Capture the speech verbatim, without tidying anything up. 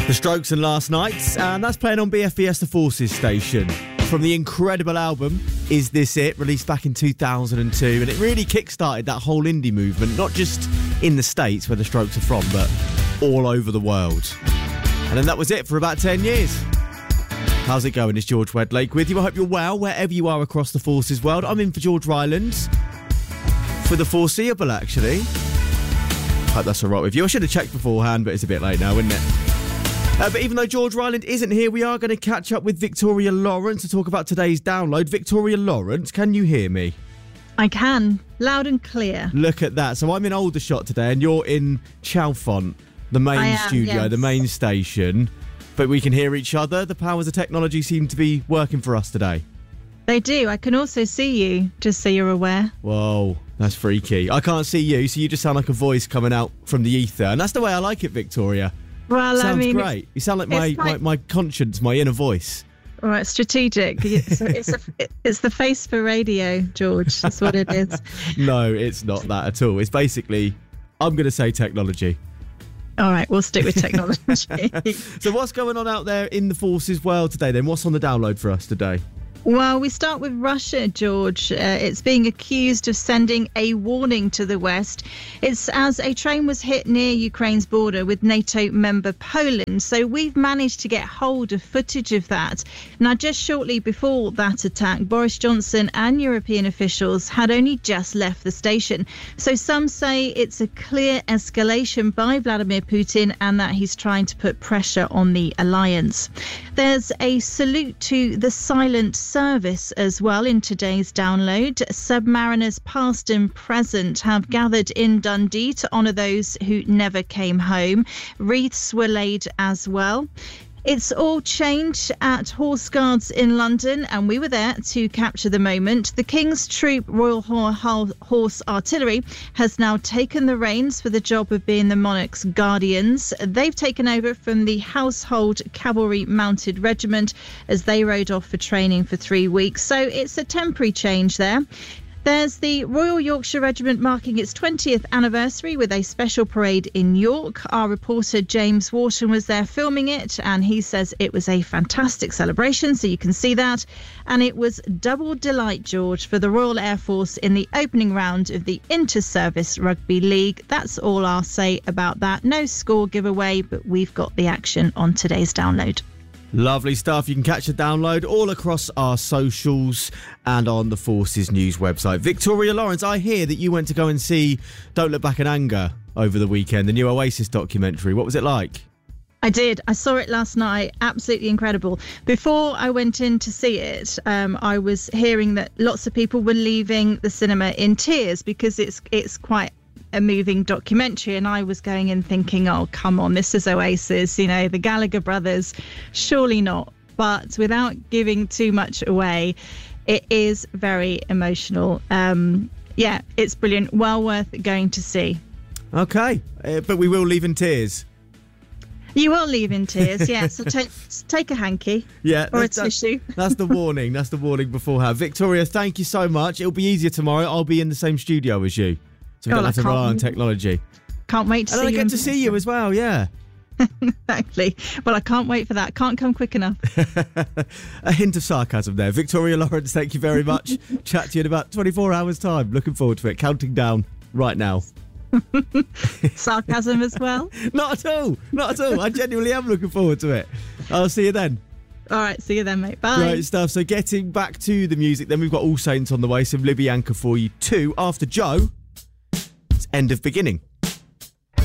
The Strokes and Last Nights, and that's playing on B F B S The Forces station. From the incredible album, Is This It?, released back in two thousand two, and it really kick-started that whole indie movement, not just in the States, where the Strokes are from, but all over the world. And then that was it for about ten years. How's it going? It's George Wedlake with you. I hope you're well, wherever you are across the Forces world. I'm in for George Rylands for the foreseeable, actually. Hope that's all right with you. I should have checked beforehand, but it's a bit late now, isn't it? Uh, but even though George Ryland isn't here, we are going to catch up with Victoria Lawrence to talk about today's download. Victoria Lawrence, can you hear me? I can. Loud and clear. Look at that. So I'm in Aldershot today and you're in Chalfont, the main I am, studio, yes. the main station. But we can hear each other. The powers of technology seem to be working for us today. They do. I can also see you, just so you're aware. Whoa, that's freaky. I can't see you, so you just sound like a voice coming out from the ether. And that's the way I like it, Victoria. Well, Sounds I mean, great. You sound like my, like, my, my conscience, my inner voice. All right, strategic. It's, it's, a, it's the face for radio, George. That's what it is. No, it's not that at all. It's basically, I'm going to say technology. All right, we'll stick with technology. So what's going on out there in the Forces world today then? What's on the download for us today? Well, we start with Russia, George. Uh, it's being accused of sending a warning to the West. It's as a train was hit near Ukraine's border with NATO member Poland. So we've managed to get hold of footage of that. Now, just shortly before that attack, Boris Johnson and European officials had only just left the station. So some say it's a clear escalation by Vladimir Putin and that he's trying to put pressure on the alliance. There's a salute to the silent service as well in today's download. Submariners past and present have gathered in Dundee to honour those who never came home. Wreaths were laid as well. It's all changed at Horse Guards in London, and we were there to capture the moment. The King's Troop Royal Horse Artillery has now taken the reins for the job of being the monarch's guardians. They've taken over from the Household Cavalry Mounted Regiment as they rode off for training for three weeks. So it's a temporary change there. There's the Royal Yorkshire Regiment marking its twentieth anniversary with a special parade in York. Our reporter James Wharton was there filming it, and he says it was a fantastic celebration, so you can see that. And it was double delight, George, for the Royal Air Force in the opening round of the Inter-Service Rugby League. That's all I'll say about that. No score giveaway, but we've got the action on today's download. Lovely stuff. You can catch the download all across our socials and on the Forces News website. Victoria Lawrence, I hear that you went to go and see Don't Look Back in Anger over the weekend, the new Oasis documentary. What was it like? I did. I saw it last night. Absolutely incredible. Before I went in to see it, um, I was hearing that lots of people were leaving the cinema in tears because it's it's quite a moving documentary, and I was going in thinking, oh, come on, this is Oasis, you know, the Gallagher brothers, surely not. But without giving too much away, it is very emotional. Um, yeah, it's brilliant. Well worth going to see. Okay, uh, but we will leave in tears. You will leave in tears, yeah. So take take a hanky, yeah, or a that's, tissue. That's the warning. That's the warning beforehand. Victoria, thank you so much. It'll be easier tomorrow. I'll be in the same studio as you. So we don't oh, have to rely on technology. Can't wait to and see you. And I get to see you as well, yeah. Exactly. Well, I can't wait for that. Can't come quick enough. A hint of sarcasm there. Victoria Lawrence, thank you very much. Chat to you in about twenty-four hours' time. Looking forward to it. Counting down right now. Sarcasm as well? Not at all. Not at all. I genuinely am looking forward to it. I'll see you then. All right, see you then, mate. Bye. Great stuff. So getting back to the music, then we've got All Saints on the way. Some Libby Anchor for you too. After Joe, it's End of Beginning.